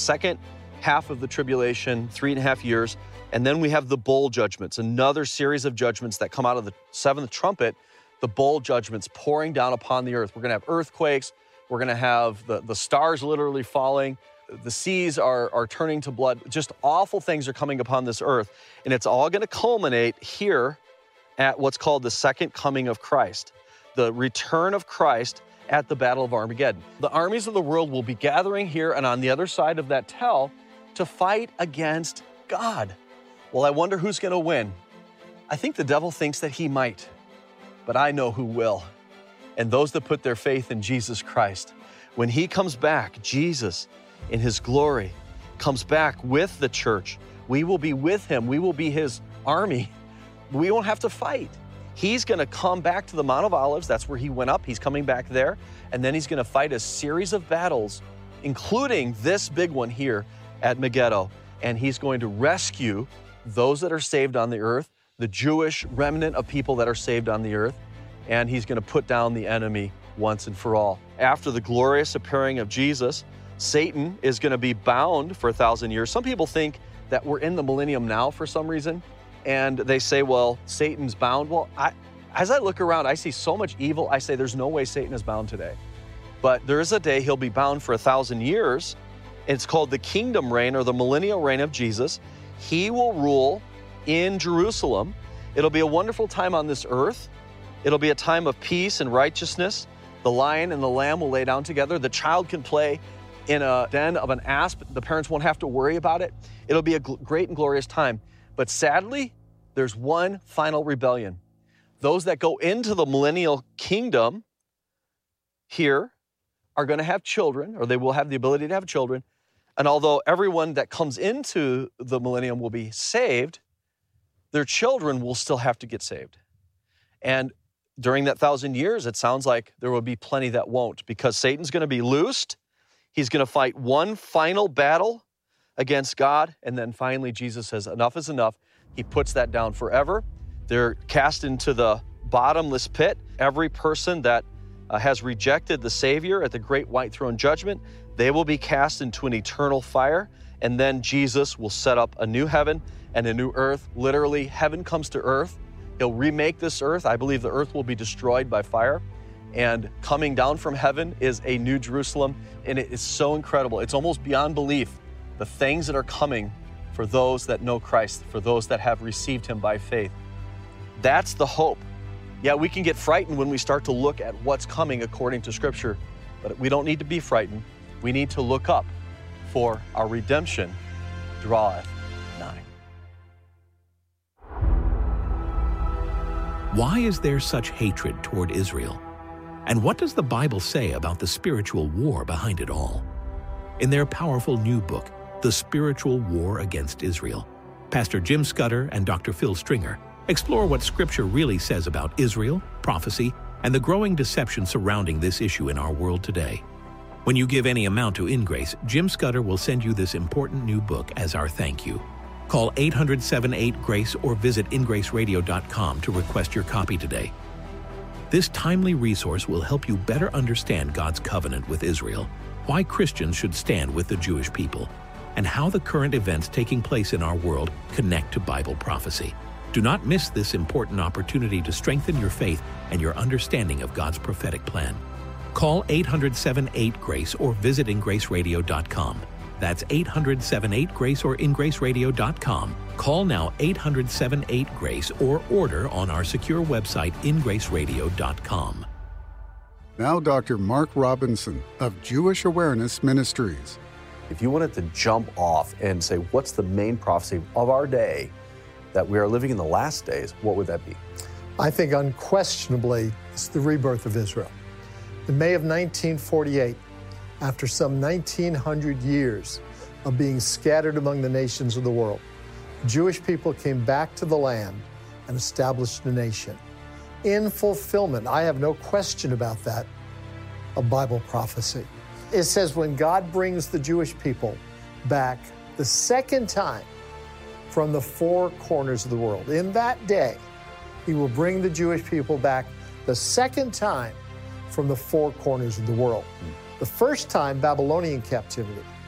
second half of the tribulation, 3.5 years, and then we have the bowl judgments, another series of judgments that come out of the seventh trumpet, the bowl judgments pouring down upon the earth. We're going to have earthquakes. We're going to have the stars literally falling. The seas are turning to blood. Just awful things are coming upon this earth. And it's all going to culminate here at what's called the second coming of Christ, the return of Christ at the Battle of Armageddon. The armies of the world will be gathering here and on the other side of that tell to fight against God. Well, I wonder who's going to win. I think the devil thinks that he might, but I know who will. And those that put their faith in Jesus Christ. When he comes back, Jesus, in his glory, comes back with the church. We will be with him. We will be his army. We won't have to fight. He's going to come back to the Mount of Olives. That's where he went up. He's coming back there. And then he's going to fight a series of battles, including this big one here at Megiddo. And he's going to rescue those that are saved on the earth, the Jewish remnant of people that are saved on the earth. And he's going to put down the enemy once and for all. After the glorious appearing of Jesus, Satan is going to be bound for 1,000 years. Some people think that we're in the millennium now for some reason, and they say, well, Satan's bound. Well, as I look around, I see so much evil. I say there's no way Satan is bound today. But there is a day he'll be bound for 1,000 years. It's called the kingdom reign or the millennial reign of Jesus. He will rule in Jerusalem. It'll be a wonderful time on this earth. It'll be a time of peace and righteousness. The lion and the lamb will lay down together. The child can play in a den of an asp. The parents won't have to worry about it. It'll be a great and glorious time. But sadly, there's one final rebellion. Those that go into the millennial kingdom here are going to have children, or they will have the ability to have children. And although everyone that comes into the millennium will be saved, their children will still have to get saved. And during that 1,000 years, it sounds like there will be plenty that won't, because Satan's going to be loosed. He's going to fight one final battle against God. And then finally, Jesus says, enough is enough. He puts that down forever. They're cast into the bottomless pit. Every person that has rejected the Savior at the great white throne judgment, they will be cast into an eternal fire. And then Jesus will set up a new heaven and a new earth. Literally, heaven comes to earth. He'll remake this earth. I believe the earth will be destroyed by fire. And coming down from heaven is a new Jerusalem. And it is so incredible. It's almost beyond belief, the things that are coming for those that know Christ, for those that have received him by faith. That's the hope. Yeah, we can get frightened when we start to look at what's coming according to Scripture, but we don't need to be frightened. We need to look up, for our redemption draweth nigh. Why is there such hatred toward Israel? And what does the Bible say about the spiritual war behind it all? In their powerful new book, The Spiritual War Against Israel, Pastor Jim Scudder and Dr. Phil Stringer explore what Scripture really says about Israel, prophecy, and the growing deception surrounding this issue in our world today. When you give any amount to InGrace, Jim Scudder will send you this important new book as our thank you. Call 800-78-GRACE or visit ingraceradio.com to request your copy today. This timely resource will help you better understand God's covenant with Israel, why Christians should stand with the Jewish people, and how the current events taking place in our world connect to Bible prophecy. Do not miss this important opportunity to strengthen your faith and your understanding of God's prophetic plan. Call 800-78-GRACE or visit ingraceradio.com. That's 800-78-GRACE or ingraceradio.com. Call now 800-78-GRACE or order on our secure website ingraceradio.com. Now Dr. Mark Robinson of Jewish Awareness Ministries. If you wanted to jump off and say, what's the main prophecy of our day that we are living in the last days, what would that be? I think unquestionably it's the rebirth of Israel. In May of 1948, after some 1,900 years of being scattered among the nations of the world, Jewish people came back to the land and established a nation. In fulfillment, I have no question about that, of Bible prophecy. It says when God brings the Jewish people back the second time from the four corners of the world, in that day, he will bring the Jewish people back the second time from the four corners of the world. The first time, Babylonian captivity.